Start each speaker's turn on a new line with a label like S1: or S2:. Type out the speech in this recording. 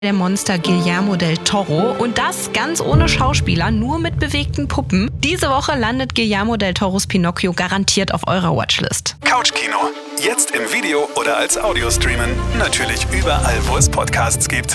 S1: der Monster Guillermo del Toro und das ganz ohne Schauspieler, nur mit bewegten Puppen. Diese Woche landet Guillermo del Toros Pinocchio garantiert auf eurer Watchlist.
S2: Couchkino. Jetzt im Video oder als Audio streamen. Natürlich überall, wo es Podcasts gibt.